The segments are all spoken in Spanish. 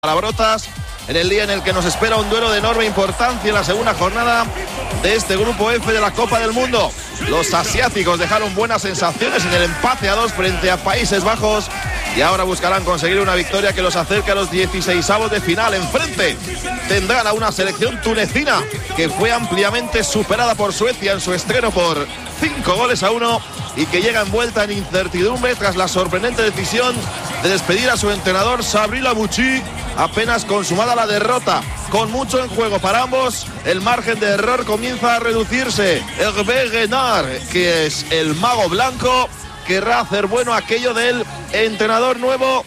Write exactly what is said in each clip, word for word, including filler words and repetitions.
Palabrotas en el día en el que nos espera un duelo de enorme importancia en la segunda jornada de este grupo F de la Copa del Mundo. Los asiáticos dejaron buenas sensaciones en el empate a dos frente a Países Bajos y ahora buscarán conseguir una victoria que los acerque a los dieciseisavos de final. Enfrente tendrán a una selección tunecina que fue ampliamente superada por Suecia en su estreno por cinco goles a uno y que llega envuelta en incertidumbre tras la sorprendente decisión de despedir a su entrenador Sabri Lamouchi apenas consumada la derrota. Con mucho en juego para ambos, el margen de error comienza a reducirse. Hervé Renard, que es el mago blanco, querrá hacer bueno aquello del entrenador nuevo.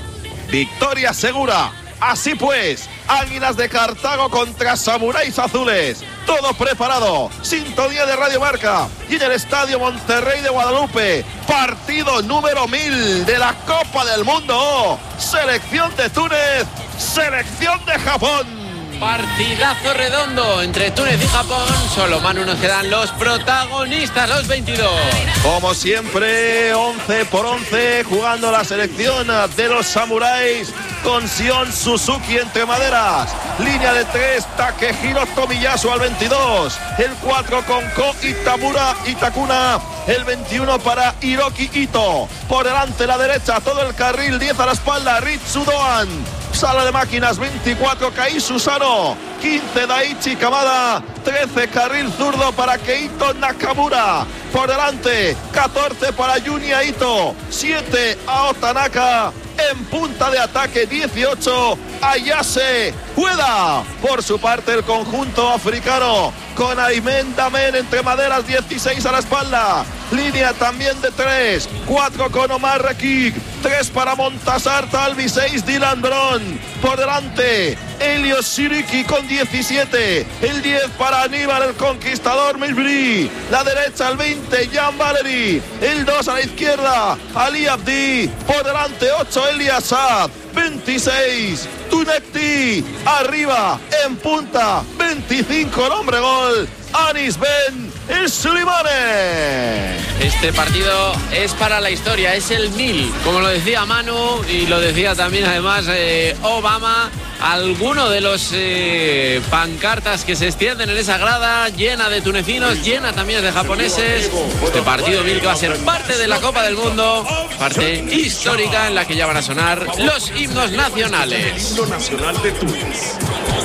Victoria segura. Así pues, Águilas de Cartago contra Samuráis Azules. Todo preparado. Sintonía de Radio Marca. Y en el Estadio Monterrey de Guadalupe. Partido número mil de la Copa del Mundo. Selección de Túnez. Selección de Japón. Partidazo redondo entre Túnez y Japón. Solo Manu nos quedan los protagonistas, los veintidós. Como siempre, once por once, jugando la selección de los samuráis con Sion Suzuki entre maderas. Línea de tres, Takehiro Tomiyasu al veintidós. El cuatro con Ko Itamura Itakuna. El veintiuno para Hiroki Ito. Por delante la derecha, todo el carril, diez a la espalda, Ritsu Doan. Sala de máquinas, veinticuatro, Kai Susano. quince, Daichi Kamada. trece, carril zurdo para Keito Nakamura. Por delante, catorce para Junya Ito. siete, Ao Tanaka. En punta de ataque, dieciocho, Ayase Ueda. Por su parte, el conjunto africano con Aymen Damen entre maderas, dieciséis a la espalda. Línea también de tres, cuatro con Omar Rekik, tres para Montasar Talvi, seis Dylan Bron. Por delante, Helios Shiriki con diecisiete, el diez para Aníbal el Conquistador Misbri. La derecha, el veinte, Jan Valery, el dos a la izquierda, Ali Abdi. Por delante, ocho, Elias Saad, veintiséis, Tunekti. Arriba, en punta, veinticinco, el hombre gol, Anis Ben el Sulimane. Este partido es para la historia, es el mil, como lo decía Manu y lo decía también además eh, Obama. Alguno de los eh, pancartas que se extienden en esa grada, llena de tunecinos, llena también de japoneses. Este partido mil que va a ser parte de la Copa del Mundo, parte histórica en la que ya van a sonar los himnos nacionales. El himno nacional de Túnez.